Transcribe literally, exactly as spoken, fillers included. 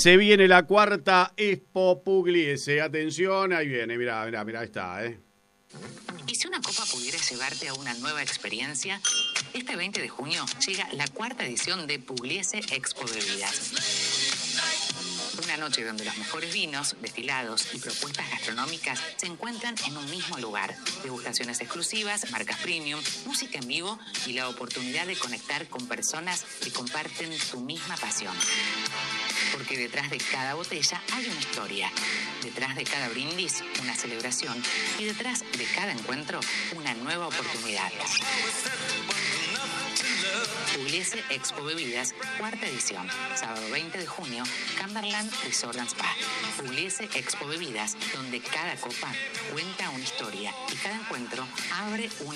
Se viene la cuarta Expo Pugliese. Atención, ahí viene, mirá, mirá, mirá, ahí está, ¿eh? ¿Y si una copa pudiera llevarte a una nueva experiencia? Este veinte de junio llega la cuarta edición de Pugliese Expo Bebidas. Una noche donde los mejores vinos, destilados y propuestas gastronómicas se encuentran en un mismo lugar. Degustaciones exclusivas, marcas premium, música en vivo y la oportunidad de conectar con personas que comparten tu misma pasión. Porque detrás de cada botella hay una historia. Detrás de cada brindis, una celebración. Y detrás de cada encuentro, una nueva oportunidad. Pugliese Expo Bebidas, cuarta edición. Sábado veinte de junio, Cumberland Resort and Spa. Pugliese Expo Bebidas, donde cada copa cuenta una historia y cada encuentro abre una